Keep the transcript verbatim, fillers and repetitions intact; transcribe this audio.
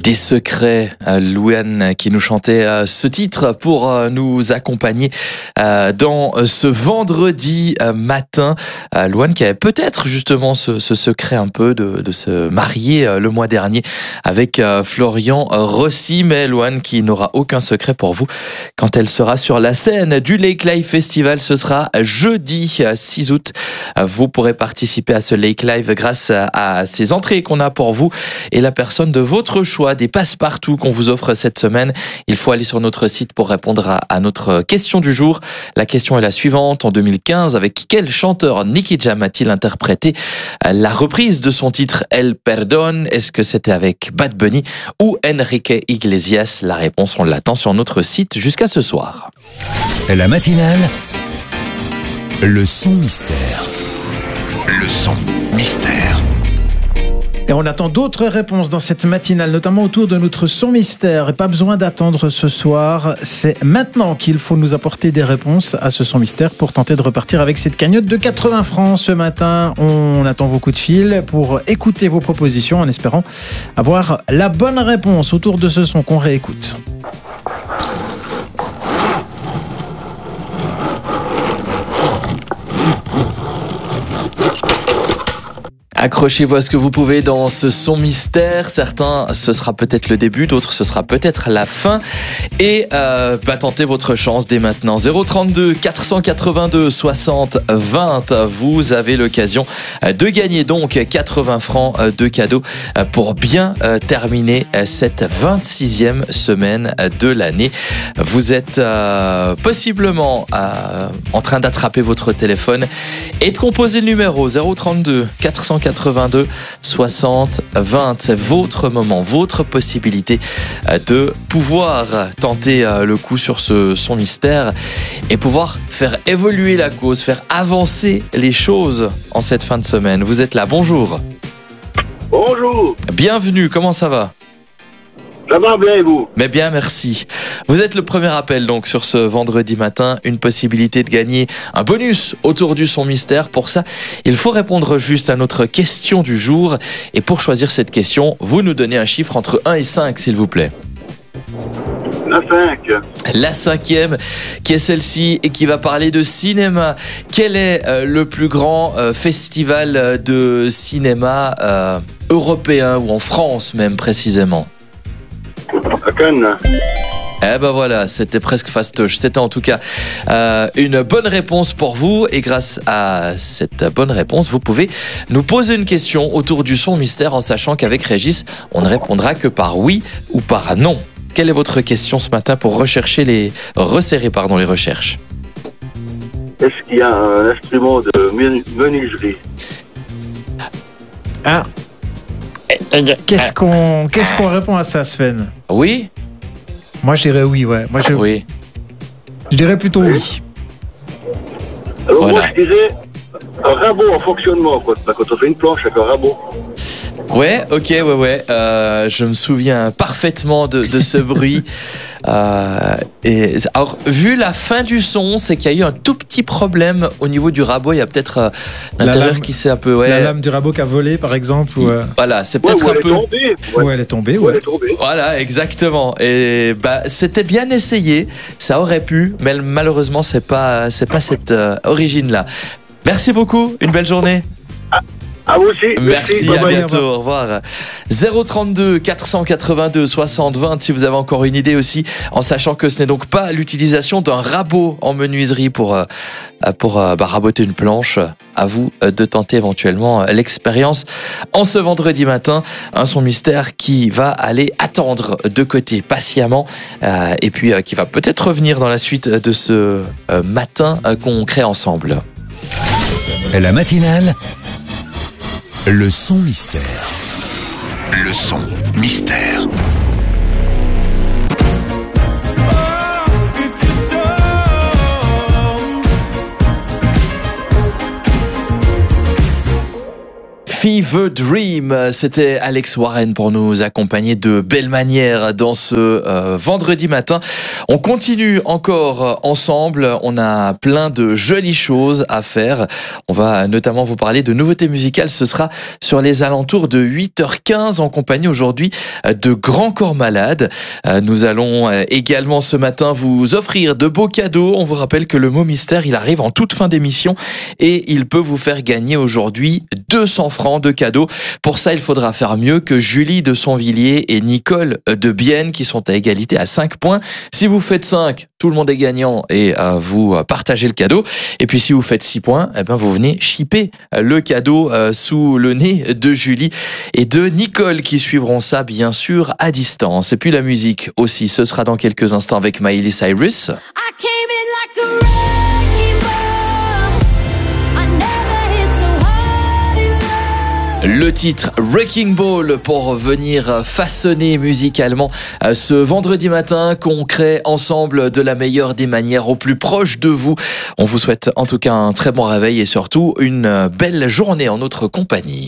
Des secrets, Louane qui nous chantait ce titre pour nous accompagner dans ce vendredi matin. Louane qui avait peut-être justement ce, ce secret un peu de, de se marier le mois dernier avec Florian Rossi, mais Louane qui n'aura aucun secret pour vous quand elle sera sur la scène du Lake Live Festival. Ce sera jeudi six août. Vous pourrez participer à ce Lake Live grâce à ces entrées qu'on a pour vous et la personne de votre choix, des passe-partout qu'on vous offre cette semaine. Il faut aller sur notre site pour répondre à, à notre question du jour. La question est la suivante. En deux mille quinze, avec quel chanteur Nicky Jam a-t-il interprété la reprise de son titre El Perdón? Est-ce que c'était avec Bad Bunny ou Enrique Iglesias? La réponse, on l'attend sur notre site jusqu'à ce soir. La matinale, le son mystère. Le son mystère. Et on attend d'autres réponses dans cette matinale, notamment autour de notre son mystère. Et pas besoin d'attendre ce soir, c'est maintenant qu'il faut nous apporter des réponses à ce son mystère pour tenter de repartir avec cette cagnotte de quatre-vingts francs. Ce matin, on attend vos coups de fil pour écouter vos propositions en espérant avoir la bonne réponse autour de ce son qu'on réécoute. Accrochez-vous à ce que vous pouvez dans ce son mystère. Certains, ce sera peut-être le début, d'autres, ce sera peut-être la fin. Et euh, bah, tentez votre chance dès maintenant. zéro trente-deux quatre cent quatre-vingt-deux soixante vingt. Vous avez l'occasion de gagner donc quatre-vingts francs de cadeaux pour bien terminer cette vingt-sixième semaine de l'année. Vous êtes euh, possiblement euh, en train d'attraper votre téléphone et de composer le numéro zéro trente-deux quatre cent quatre-vingt-deux soixante vingt. C'est votre moment, votre possibilité de pouvoir tenter le coup sur ce son mystère et pouvoir faire évoluer la cause, faire avancer les choses en cette fin de semaine. Vous êtes là, bonjour. Bonjour. Bienvenue, comment ça va? Ça va bien et vous? Mais bien, merci. Vous êtes le premier appel donc sur ce vendredi matin, une possibilité de gagner un bonus autour du son mystère. Pour ça, il faut répondre juste à notre question du jour. Et pour choisir cette question, vous nous donnez un chiffre entre un et cinq, s'il vous plaît. La cinq. La cinquième, qui est celle-ci et qui va parler de cinéma. Quel est euh, le plus grand euh, festival de cinéma euh, européen ou en France même précisément? À Cannes. Eh ben voilà, c'était presque fastoche. C'était en tout cas euh, une bonne réponse pour vous. Et grâce à cette bonne réponse, vous pouvez nous poser une question autour du son mystère en sachant qu'avec Régis, on ne répondra que par oui ou par non. Quelle est votre question ce matin pour rechercher les, resserrer pardon, les recherches? Est-ce qu'il y a un instrument de menuiserie? Ah. Qu'est-ce qu'on, qu'est-ce qu'on répond à ça, Sven? Oui? Moi, je dirais oui, ouais. Moi, je, oui. Je dirais plutôt oui. Alors voilà. Moi, je dirais un rabot en fonctionnement, quoi. Quand on fait une planche avec un rabot. Ouais, ok, ouais, ouais. Euh, je me souviens parfaitement de, de ce bruit. Euh, et, alors, vu la fin du son, c'est qu'il y a eu un tout petit problème au niveau du rabot. Il y a peut-être euh, l'intérieur qui s'est un peu... Ouais. La lame du rabot qui a volé, par exemple. Ou, euh... Voilà, c'est peut-être ouais, un elle peu... Est tombée, ouais. ouais, elle est tombée. Ouais. Ouais, elle est tombée. Voilà, exactement. Et bah, c'était bien essayé. Ça aurait pu, mais malheureusement, c'est pas, c'est pas cette euh, origine-là. Merci beaucoup. Une belle journée. Ah. À vous aussi. Merci, Merci à bientôt, au revoir. zéro trente-deux quatre cent quatre-vingt-deux soixante vingt si vous avez encore une idée aussi, en sachant que ce n'est donc pas l'utilisation d'un rabot en menuiserie pour, pour bah, raboter une planche. À vous de tenter éventuellement l'expérience en ce vendredi matin. Un son mystère qui va aller attendre de côté patiemment euh, et puis euh, qui va peut-être revenir dans la suite de ce euh, matin euh, qu'on crée ensemble. La matinale, le son mystère. Le son mystère. Fille Fever Dream, c'était Alex Warren pour nous accompagner de belle manière dans ce euh, vendredi matin. On continue encore ensemble, on a plein de jolies choses à faire. On va notamment vous parler de nouveautés musicales, ce sera sur les alentours de huit heures quinze en compagnie aujourd'hui de Grand Corps Malade. Nous allons également ce matin vous offrir de beaux cadeaux. On vous rappelle que le mot mystère, il arrive en toute fin d'émission et il peut vous faire gagner aujourd'hui deux cents francs de cadeaux. Pour ça, il faudra faire mieux que Julie de Sonvilliers et Nicole de Bienne qui sont à égalité à cinq points. Si vous faites cinq, tout le monde est gagnant et euh, vous partagez le cadeau. Et puis si vous faites six points, eh ben vous venez chipper le cadeau euh, sous le nez de Julie et de Nicole qui suivront ça bien sûr à distance. Et puis la musique aussi, ce sera dans quelques instants avec Miley Cyrus. I came in like a wrecking ball. I never hit so hard in love. Le titre Wrecking Ball pour venir façonner musicalement ce vendredi matin qu'on crée ensemble de la meilleure des manières au plus proche de vous. On vous souhaite en tout cas un très bon réveil et surtout une belle journée en notre compagnie.